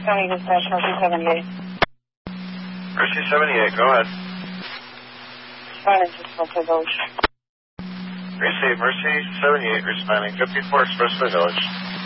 County Dispatch, Mercy 78. Mercy 78, go ahead. Responding to Expressway Village. Receive, Mercy 78, responding 54 Expressway Village.